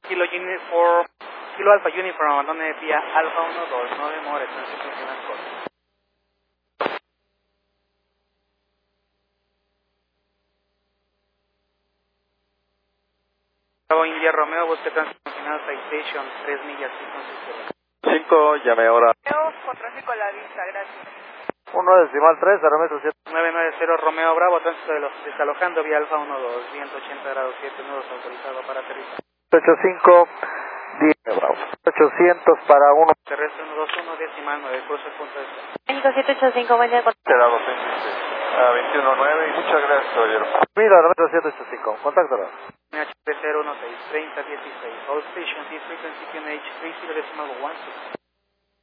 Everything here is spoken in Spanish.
Kilo Uniform, Kilo Alpha Uniform, abandone vía Alfa 129, more, transición final corto. Bravo India Romeo, busque transición final, Citation, 3 millas, 5, llame ahora. Con tráfico a la vista, gracias. 1.3, aerometro 7. 990 Romeo Bravo, tránsito desalojando vía Alfa 12, viento 80 grados 7, nudos autorizado para aterrizar. 85, 10, Bravo. 800 para 1. Terrestre 121, decimal 9, cruce el punto de vista. México 785, buen día. Será 229 y muchas gracias, caballero. Mira, aerometro 785, contáctalo. NHP 016, 3016, all stations in frequency QNH 30.16.